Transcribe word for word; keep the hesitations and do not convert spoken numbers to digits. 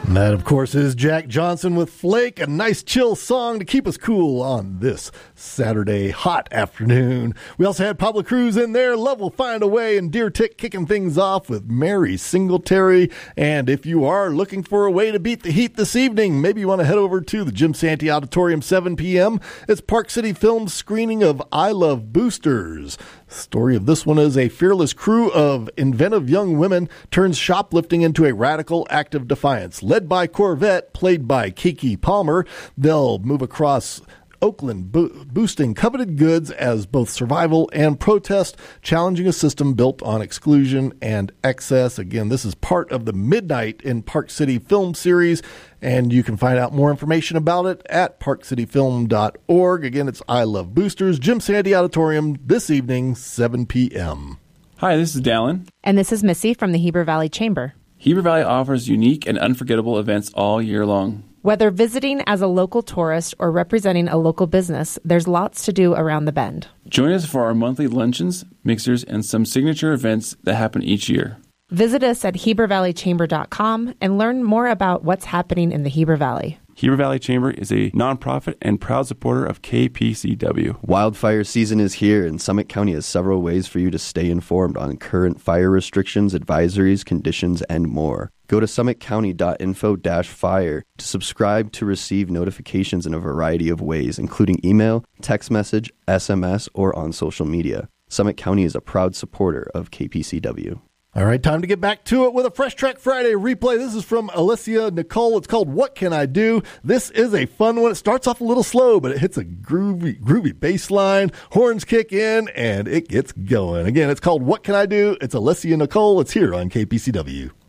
And that, of course, is Jack Johnson with Flake, a nice chill song to keep us cool on this Saturday hot afternoon. We also had Pablo Cruz in there, Love Will Find a Way, and Deer Tick kicking things off with Mary Singletary. And if you are looking for a way to beat the heat this evening, maybe you want to head over to the Jim Santee Auditorium, seven p.m. It's Park City Films screening of I Love Boosters. The story of this one is a fearless crew of inventive young women turns shoplifting into a radical act of defiance. Led by Corvette, played by Keke Palmer, they'll move across Oakland, bo- boosting coveted goods as both survival and protest, challenging a system built on exclusion and excess. Again, this is part of the Midnight in Park City film series, and you can find out more information about it at park city film dot org. Again, it's I Love Boosters, Jim Santee Auditorium, this evening, seven p.m. Hi, this is Dallin. And this is Missy from the Heber Valley Chamber. Heber Valley offers unique and unforgettable events all year long. Whether visiting as a local tourist or representing a local business, there's lots to do around the bend. Join us for our monthly luncheons, mixers, and some signature events that happen each year. Visit us at heber valley chamber dot com and learn more about what's happening in the Heber Valley. Heber Valley Chamber is a nonprofit and proud supporter of K P C W. Wildfire season is here, and Summit County has several ways for you to stay informed on current fire restrictions, advisories, conditions, and more. Go to summit county dot info dash fire to subscribe to receive notifications in a variety of ways, including email, text message, S M S, or on social media. Summit County is a proud supporter of K P C W. All right, time to get back to it with a Fresh Track Friday replay. This is from Alicia Nicole. It's called What Can I Do? This is a fun one. It starts off a little slow, but it hits a groovy, groovy bass line. Horns kick in, and it gets going. Again, it's called What Can I Do? It's Alicia Nicole. It's here on K P C W.